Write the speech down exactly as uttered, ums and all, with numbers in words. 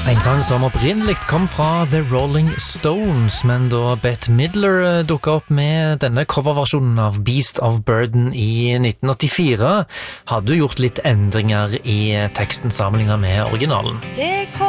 En sang som opprinnelig kom fra The Rolling Stones, men da Bette Midler dukket opp med denne coverversjonen av Beast of Burden i nitten åttifire, hadde hun gjort litt endringer i teksten sammenlignet med originalen. Det